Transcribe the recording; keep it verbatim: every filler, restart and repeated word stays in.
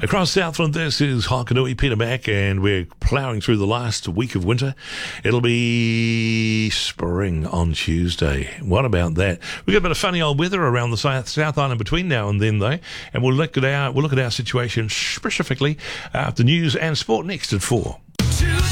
Across Southland, this is Hokanui, Peter Mac, and we're ploughing through the last week of winter. It'll be spring on Tuesday. What about that? We've got a bit of funny old weather around the South, South Island between now and then, though, and we'll look at our, we'll look at our situation specifically after news and sport next at four.